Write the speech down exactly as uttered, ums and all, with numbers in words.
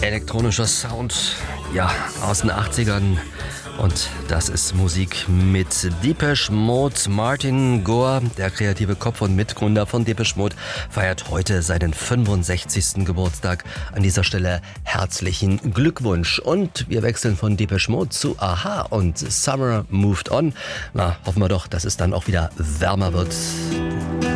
Elektronischer Sound, ja, aus den achtzigern. Und das ist Musik mit Depeche Mode. Martin Gore, der kreative Kopf und Mitgründer von Depeche Mode, feiert heute seinen fünfundsechzigsten Geburtstag. An dieser Stelle herzlichen Glückwunsch. Und wir wechseln von Depeche Mode zu a-ha und Summer Moved On. Na, hoffen wir doch, dass es dann auch wieder wärmer wird.